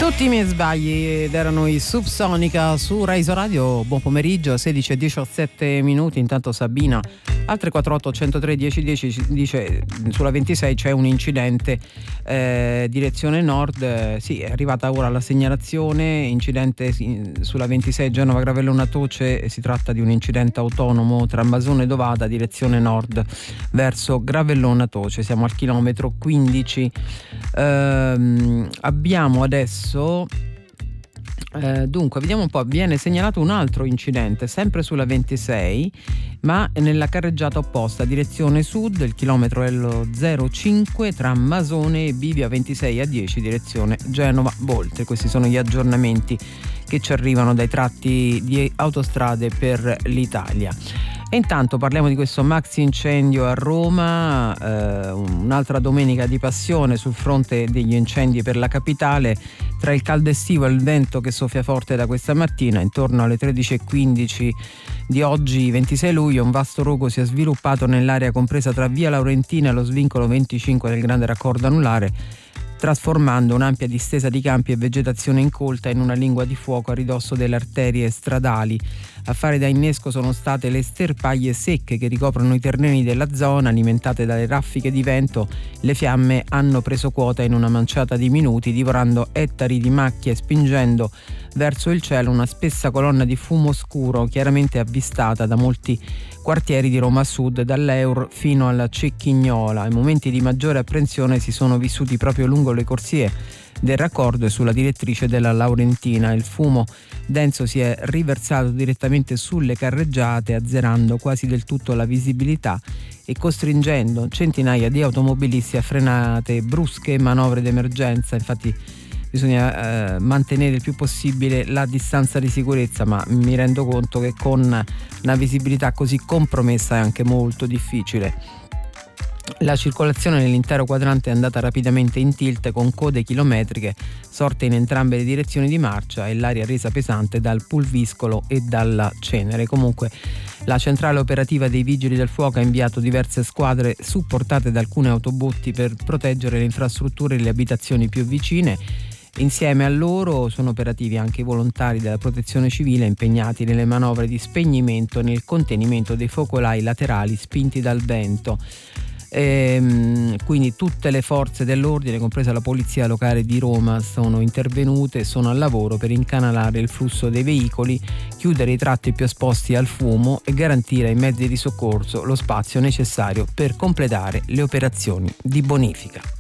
Tutti i miei sbagli ed erano i Subsonica su Rai Radio. Buon pomeriggio, 16:17 minuti. Intanto Sabina al 348 103 1010 dice sulla 26 c'è un incidente direzione nord. Sì, è arrivata ora la segnalazione, incidente sulla 26 Genova Gravellona Toce. Si tratta di un incidente autonomo tra Masone Dovada direzione nord verso Gravellona Toce. Siamo al chilometro 15. Abbiamo adesso dunque vediamo un po', viene segnalato un altro incidente sempre sulla 26 ma nella carreggiata opposta direzione sud, il chilometro è lo 05 tra Masone e Bivia 26 a 10 direzione Genova Bolte. Questi sono gli aggiornamenti che ci arrivano dai tratti di Autostrade per l'Italia. E intanto parliamo di questo maxi incendio a Roma, un'altra domenica di passione sul fronte degli incendi per la capitale. Tra il caldo estivo e il vento che soffia forte da questa mattina, intorno alle 13:15 di oggi 26 luglio, un vasto rogo si è sviluppato nell'area compresa tra via Laurentina e lo svincolo 25 del grande raccordo anulare, trasformando un'ampia distesa di campi e vegetazione incolta in una lingua di fuoco a ridosso delle arterie stradali. A fare da innesco sono state le sterpaglie secche che ricoprono i terreni della zona, alimentate dalle raffiche di vento. Le fiamme hanno preso quota in una manciata di minuti, divorando ettari di macchie e spingendo verso il cielo una spessa colonna di fumo scuro, chiaramente avvistata da molti quartieri di Roma Sud, dall'Eur fino alla Cecchignola. I momenti di maggiore apprensione si sono vissuti proprio lungo le corsie del raccordo e sulla direttrice della Laurentina. Il fumo denso si è riversato direttamente sulle carreggiate, azzerando quasi del tutto la visibilità e costringendo centinaia di automobilisti a frenate brusche e manovre d'emergenza. Infatti bisogna mantenere il più possibile la distanza di sicurezza, ma mi rendo conto che con una visibilità così compromessa è anche molto difficile. La circolazione nell'intero quadrante è andata rapidamente in tilt, con code chilometriche sorte in entrambe le direzioni di marcia e l'aria resa pesante dal pulviscolo e dalla cenere. Comunque la centrale operativa dei vigili del fuoco ha inviato diverse squadre supportate da alcune autobotti per proteggere le infrastrutture e le abitazioni più vicine. Insieme a loro sono operativi anche i volontari della protezione civile impegnati nelle manovre di spegnimento e nel contenimento dei focolai laterali spinti dal vento. Quindi tutte le forze dell'ordine, compresa la polizia locale di Roma, sono intervenute e sono al lavoro per incanalare il flusso dei veicoli, chiudere i tratti più esposti al fumo e garantire ai mezzi di soccorso lo spazio necessario per completare le operazioni di bonifica.